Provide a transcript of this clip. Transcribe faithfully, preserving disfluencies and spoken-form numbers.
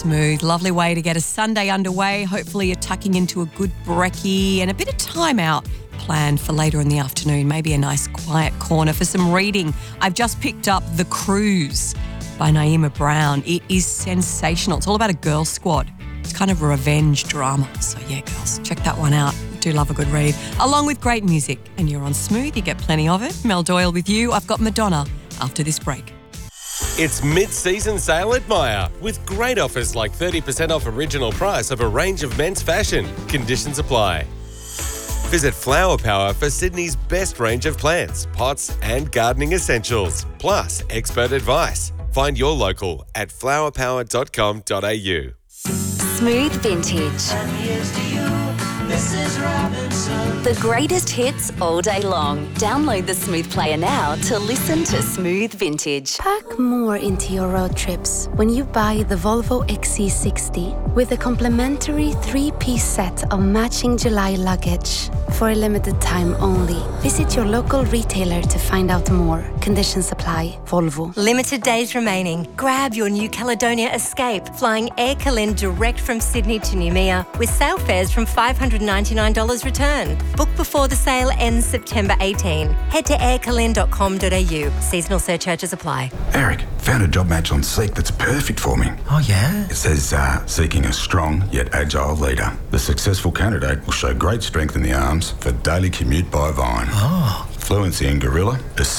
Smooth, lovely way to get a Sunday underway. Hopefully you're tucking into a good brekkie and a bit of time out planned for later in the afternoon. Maybe a nice quiet corner for some reading. I've just picked up The Cruise by Naima Brown. It is sensational. It's all about a girl squad. It's kind of a revenge drama. So yeah, girls, check that one out. I do love a good read. Along with great music. And you're on Smooth, you get plenty of it. Mel Doyle with you. I've got Madonna after this break. It's mid-season sale at Myer with great offers like thirty percent off original price of a range of men's fashion. Conditions apply. Visit Flower Power for Sydney's best range of plants, pots and gardening essentials, plus expert advice. Find your local at flower power dot com dot a u. Smooth Vintage. And here's to you, Missus Robinson. The greatest hits all day long. Download the Smooth Player now to listen to Smooth Vintage. Pack more into your road trips when you buy the Volvo X C sixty with a complimentary three-piece set of matching July luggage. For a limited time only. Visit your local retailer to find out more. Conditions apply. Volvo. Limited days remaining. Grab your New Caledonia Escape, flying Air Calen direct from Sydney to Noumea with sale fares from five hundred ninety-nine dollars return. Book before the sale ends September eighteenth. Head to air calen dot com dot a u. Seasonal surcharges apply. Eric, found a job match on Seek that's perfect for me. Oh, yeah? It says, uh, seeking a strong yet agile leader. The successful candidate will show great strength in the arms for daily commute by Vine. Oh. Fluency in Gorilla,